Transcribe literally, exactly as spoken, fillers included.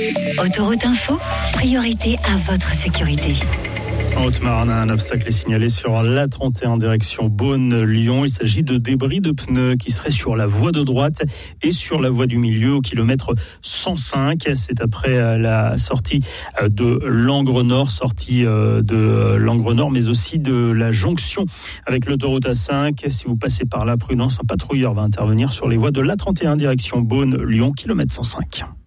Autoroute Info, priorité à votre sécurité. En Haute-Marne, un obstacle est signalé sur l'A trente et un direction Beaune-Lyon. Il s'agit de débris de pneus qui seraient sur la voie de droite et sur la voie du milieu au kilomètre cent cinq. C'est après la sortie de Langres Nord, sortie de Langres Nord, mais aussi de la jonction avec l'autoroute A cinq. Si vous passez par là, prudence, un patrouilleur va intervenir sur les voies de l'A trente et un direction Beaune-Lyon, kilomètre cent cinq.